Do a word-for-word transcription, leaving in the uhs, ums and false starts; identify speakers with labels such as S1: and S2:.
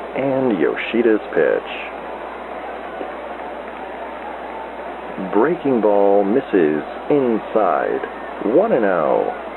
S1: And Yoshida's pitch. Breaking ball misses inside. one and oh.